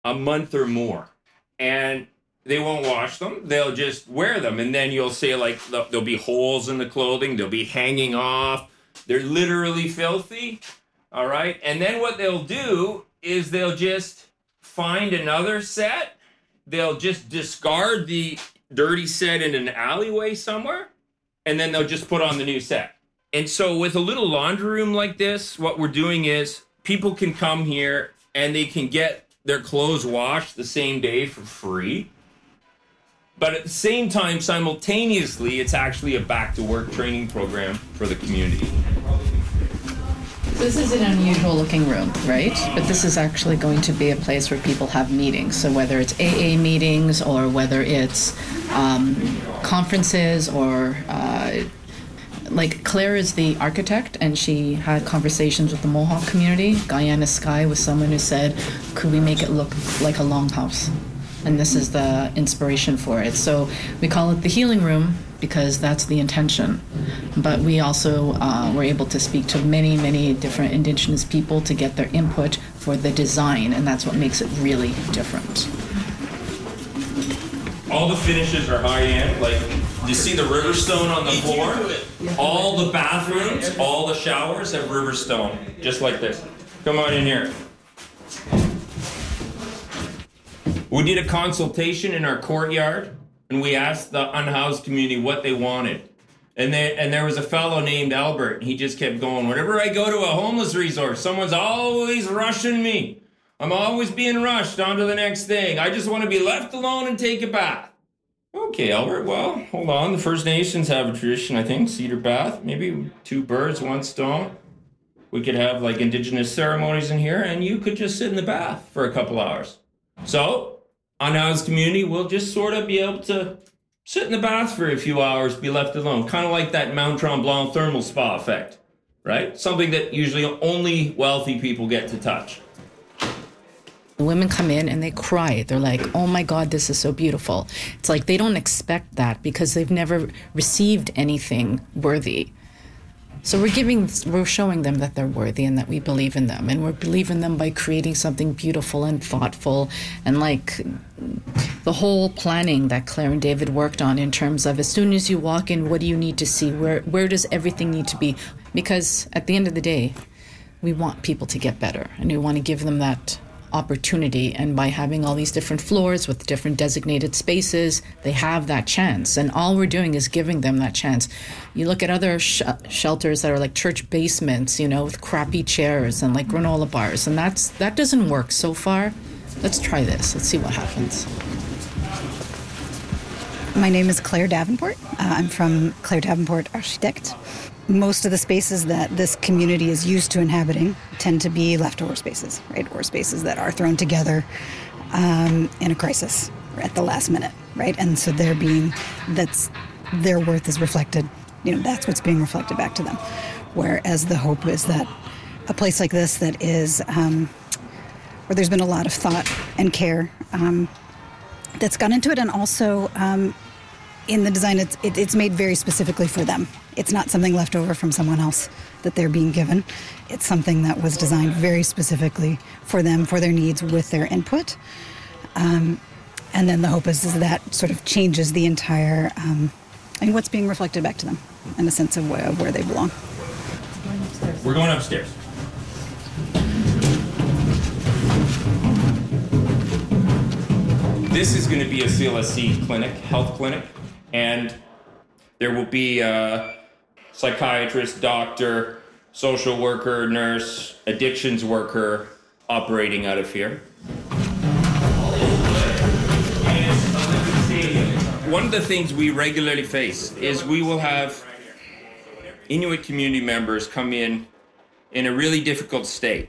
a month or more. And they won't wash them. They'll just wear them. And then you'll see like there'll be holes in the clothing. They'll be hanging off. They're literally filthy. All right. And then what they'll do is they'll just find another set. They'll just discard the dirty set in an alleyway somewhere. And then they'll just put on the new set. And so with a little laundry room like this, what we're doing is people can come here and they can get their clothes washed the same day for free. But at the same time, simultaneously, it's actually a back-to-work training program for the community. This is an unusual looking room, right? But this is actually going to be a place where people have meetings. So whether it's AA meetings or whether it's conferences or like Claire is the architect and she had conversations with the Mohawk community. Guyana Sky was someone who said, could we make it look like a longhouse? And this is the inspiration for it. So we call it the healing room because that's the intention. But we also were able to speak to many, many different Indigenous people to get their input for the design, and that's what makes it really different. All the finishes are high-end. Like, you see the Riverstone on the floor? All the bathrooms, all the showers have Riverstone, just like this. Come on in here. We did a consultation in our courtyard, and we asked the unhoused community what they wanted. And there was a fellow named Albert, and he just kept going, whenever I go to a homeless resort, someone's always rushing me. I'm always being rushed on to the next thing. I just want to be left alone and take a bath. Okay, Albert, well, hold on. The First Nations have a tradition, I think, cedar bath. Maybe 2 birds, 1 stone. We could have, like, Indigenous ceremonies in here, and you could just sit in the bath for a couple hours. So, unhoused community will just sort of be able to sit in the bath for a few hours, be left alone. Kind of like that Mount Tremblant thermal spa effect, right? Something that usually only wealthy people get to touch. The women come in and they cry. They're like, oh my God, this is so beautiful. It's like they don't expect that because they've never received anything worthy. So we're showing them that they're worthy and that we believe in them. And we believe in them by creating something beautiful and thoughtful. And like the whole planning that Claire and David worked on in terms of as soon as you walk in, what do you need to see? Where does everything need to be? Because at the end of the day, we want people to get better. And we want to give them that opportunity, and by having all these different floors with different designated spaces, they have that chance, and all we're doing is giving them that chance. You look at other shelters that are like church basements, you know, with crappy chairs and like granola bars, and that doesn't work so far. Let's try this. Let's see what happens. My name is Claire Davenport. I'm from Claire Davenport Architect. Most of the spaces that this community is used to inhabiting tend to be leftover spaces, right? Or spaces that are thrown together in a crisis at the last minute, right? And so their worth is reflected, you know, that's what's being reflected back to them. Whereas the hope is that a place like this that is, where there's been a lot of thought and care that's gone into it, and also in the design, it's made very specifically for them. It's not something left over from someone else that they're being given. It's something that was designed very specifically for them, for their needs, with their input. And then the hope is that sort of changes the entire, and what's being reflected back to them in a sense of where they belong. We're going upstairs. This is going to be a CLSC clinic, health clinic, and there will be a psychiatrist, doctor, social worker, nurse, addictions worker operating out of here. One of the things we regularly face is we will have Inuit community members come in a really difficult state.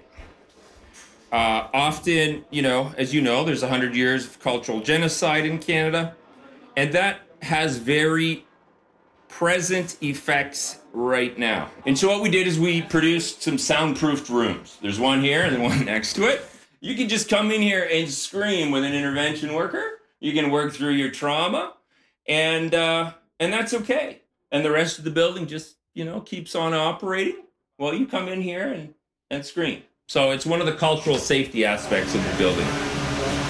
Often, you know, as you know, there's 100 years of cultural genocide in Canada, and that has very present effects right now. And so what we did is we produced some soundproofed rooms. There's one here and one next to it. You can just come in here and scream with an intervention worker. You can work through your trauma, and that's okay. And the rest of the building just, you know, keeps on operating while you come in here and scream. So it's one of the cultural safety aspects of the building.